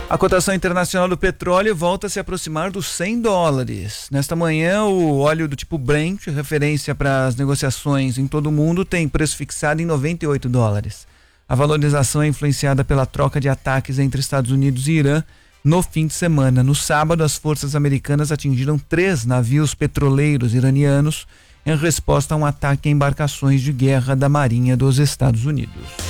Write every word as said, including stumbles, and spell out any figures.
A cotação internacional do petróleo volta a se aproximar dos cem dólares. Nesta manhã, o óleo do tipo Brent, referência para as negociações em todo o mundo, tem preço fixado em noventa e oito dólares. A valorização é influenciada pela troca de ataques entre Estados Unidos e Irã no fim de semana. No sábado, as forças americanas atingiram três navios petroleiros iranianos em resposta a um ataque a embarcações de guerra da Marinha dos Estados Unidos.